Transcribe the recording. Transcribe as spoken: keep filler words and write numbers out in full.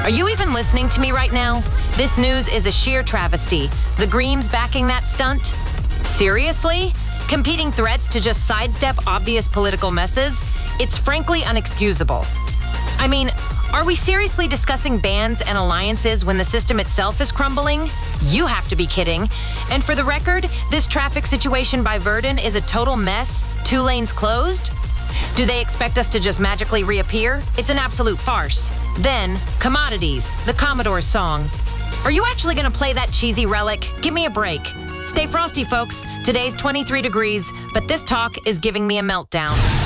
Are you even listening to me right now? This news is a sheer travesty. The Greens backing that stunt? Seriously? Competing threats to just sidestep obvious political messes? It's frankly unexcusable. I mean, are we seriously discussing bans and alliances when the system itself is crumbling? You have to be kidding. And for the record, this traffic situation by Verdun is a total mess? Two lanes closed? Do they expect us to just magically reappear? It's an absolute farce. Then, Commodities, the Commodore's song. Are you actually going to play that cheesy relic? Give me a break. Stay frosty, folks. Today's twenty-three degrees, but this talk is giving me a meltdown.